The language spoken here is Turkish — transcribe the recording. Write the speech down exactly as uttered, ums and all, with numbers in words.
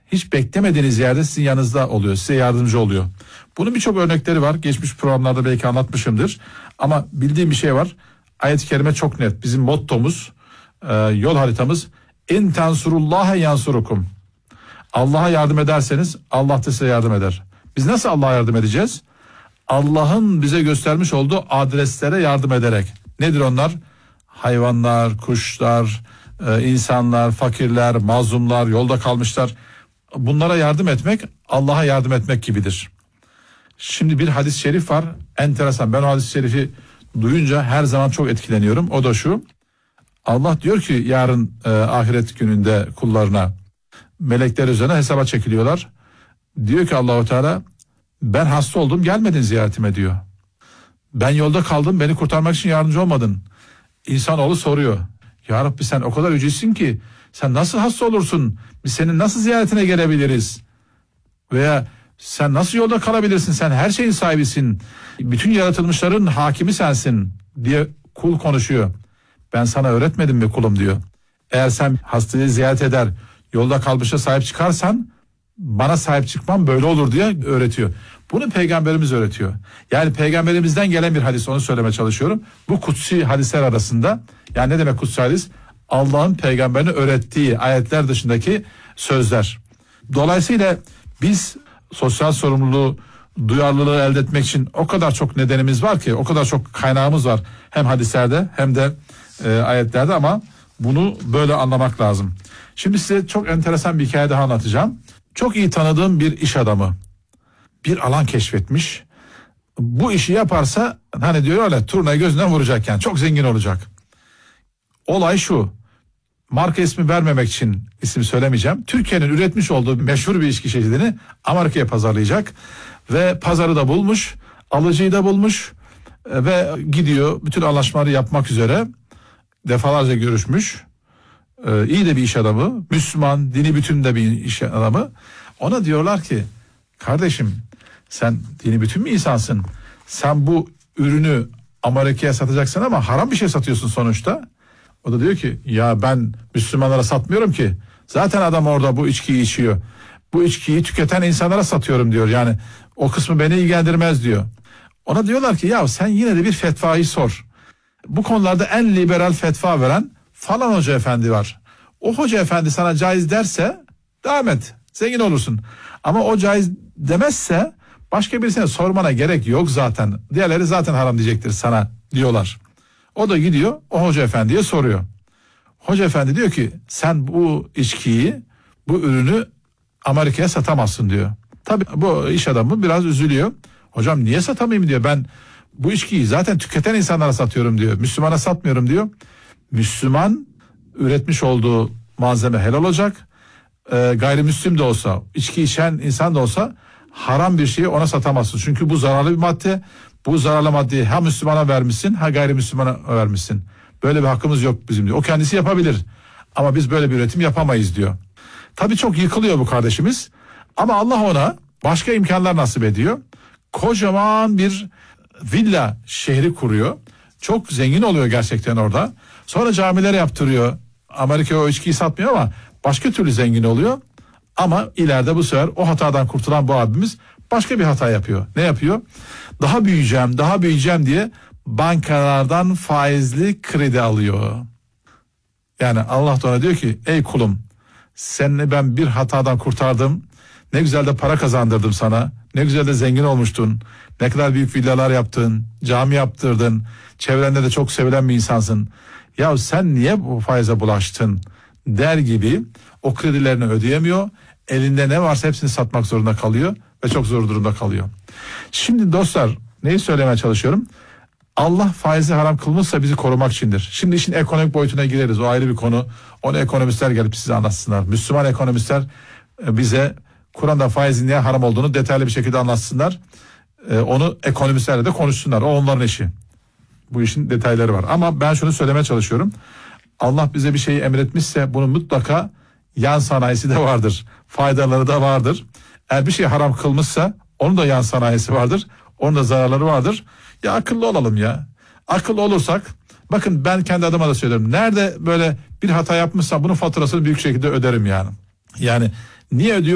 hiç beklemediğiniz yerde sizin yanınızda oluyor, size yardımcı oluyor. Bunun birçok örnekleri var. Geçmiş programlarda belki anlatmışımdır. Ama bildiğim bir şey var. Ayet-i kerime çok net. Bizim mottomuz, e, yol haritamız en tensurullaha yansurukum. Allah'a yardım ederseniz Allah da size yardım eder. Biz nasıl Allah'a yardım edeceğiz? Allah'ın bize göstermiş olduğu adreslere yardım ederek. Nedir onlar? Hayvanlar, kuşlar, e, insanlar, fakirler, mazlumlar, yolda kalmışlar. Bunlara yardım etmek Allah'a yardım etmek gibidir. Şimdi bir hadis-i şerif var. Enteresan. Ben o hadis-i şerifi duyunca her zaman çok etkileniyorum. O da şu. Allah diyor ki yarın e, ahiret gününde kullarına, melekler üzerine hesaba çekiliyorlar. Diyor ki Allahu Teala, ben hasta oldum, gelmedin ziyaretime diyor. Ben yolda kaldım, beni kurtarmak için yardımcı olmadın. İnsanoğlu soruyor. Ya Rabbi, sen o kadar yücesin ki sen nasıl hasta olursun? Biz senin nasıl ziyaretine gelebiliriz? Veya sen nasıl yolda kalabilirsin? Sen her şeyin sahibisin. Bütün yaratılmışların hakimi sensin diye kul konuşuyor. Ben sana öğretmedim mi kulum diyor. Eğer sen hastayı ziyaret eder, yolda kalmışa sahip çıkarsan bana sahip çıkmam böyle olur diye öğretiyor. Bunu peygamberimiz öğretiyor. Yani peygamberimizden gelen bir hadis, onu söylemeye çalışıyorum. Bu kutsi hadisler arasında, yani ne demek kutsi hadis? Allah'ın peygamberine öğrettiği ayetler dışındaki sözler. Dolayısıyla biz sosyal sorumluluğu, duyarlılığı elde etmek için o kadar çok nedenimiz var ki, o kadar çok kaynağımız var. Hem hadislerde hem de e, ayetlerde, ama bunu böyle anlamak lazım. Şimdi size çok enteresan bir hikaye daha anlatacağım. Çok iyi tanıdığım bir iş adamı bir alan keşfetmiş. Bu işi yaparsa, hani diyor öyle, turnayı gözünden vuracak, yani çok zengin olacak. Olay şu. Marka ismi vermemek için isim söylemeyeceğim. Türkiye'nin üretmiş olduğu meşhur bir içki çeşidini Amerika'ya pazarlayacak. Ve pazarı da bulmuş, alıcıyı da bulmuş ve gidiyor bütün anlaşmaları yapmak üzere. Defalarca görüşmüş. Ee, iyi de bir iş adamı, Müslüman, dini bütün de bir iş adamı. Ona diyorlar ki, kardeşim sen dini bütün bir insansın. Sen bu ürünü Amerika'ya satacaksın ama haram bir şey satıyorsun sonuçta. O da diyor ki, ya ben Müslümanlara satmıyorum ki. Zaten adam orada bu içkiyi içiyor. Bu içkiyi tüketen insanlara satıyorum diyor. Yani o kısmı beni ilgilendirmez diyor. Ona diyorlar ki, ya sen yine de bir fetvayı sor. Bu konularda en liberal fetva veren falan hoca efendi var. O hoca efendi sana caiz derse devam et, zengin olursun. Ama o caiz demezse başka birisine sormana gerek yok zaten. Diğerleri zaten haram diyecektir sana diyorlar. O da gidiyor o hoca efendiye soruyor. Hoca efendi diyor ki, sen bu içkiyi, bu ürünü Amerika'ya satamazsın diyor. Tabii bu iş adamı biraz üzülüyor. Hocam niye satamayayım diyor, ben bu içkiyi zaten tüketen insanlara satıyorum diyor. Müslümana satmıyorum diyor. Müslüman üretmiş olduğu malzeme helal olacak. Ee, gayrimüslim de olsa, içki içen insan da olsa haram bir şeyi ona satamazsın. Çünkü bu zararlı bir madde. Bu zararlı maddeyi ha Müslümana vermişsin ha gayrimüslimana vermişsin. Böyle bir hakkımız yok bizim diyor. O kendisi yapabilir. Ama biz böyle bir üretim yapamayız diyor. Tabii çok yıkılıyor bu kardeşimiz. Ama Allah ona başka imkanlar nasip ediyor. Kocaman bir villa şehri kuruyor. Çok zengin oluyor gerçekten orada. Sonra camiler yaptırıyor. Amerika'ya o içkiyi satmıyor ama başka türlü zengin oluyor. Ama ileride bu sefer o hatadan kurtulan bu abimiz başka bir hata yapıyor. Ne yapıyor? Daha büyüyeceğim, daha büyüyeceğim diye bankalardan faizli kredi alıyor. Yani Allah da ona diyor ki, ey kulum, seni ben bir hatadan kurtardım. Ne güzel de para kazandırdım sana. Ne güzel de zengin olmuştun. Ne kadar büyük villalar yaptın. Cami yaptırdın. Çevrende de çok sevilen bir insansın. Ya sen niye bu faize bulaştın der gibi o kredilerini ödeyemiyor. Elinde ne varsa hepsini satmak zorunda kalıyor ve çok zor durumda kalıyor. Şimdi dostlar, neyi söylemeye çalışıyorum? Allah faizi haram kılmışsa bizi korumak içindir. Şimdi işin ekonomik boyutuna gireriz. O ayrı bir konu. Onu ekonomistler gelip size anlatsınlar. Müslüman ekonomistler bize Kur'an'da faizin niye haram olduğunu detaylı bir şekilde anlatsınlar. Onu ekonomistlerle de konuşsunlar. O onların işi. Bu işin detayları var. Ama ben şunu söylemeye çalışıyorum. Allah bize bir şeyi emretmişse bunun mutlaka yan sanayisi de vardır. Faydaları da vardır. Eğer bir şey haram kılmışsa onun da yan sanayisi vardır. Onun da zararları vardır. Ya akıllı olalım ya. Akıllı olursak, bakın ben kendi adıma da söylüyorum. Nerede böyle bir hata yapmışsam bunun faturasını büyük şekilde öderim yani. Yani niye ödüyorum?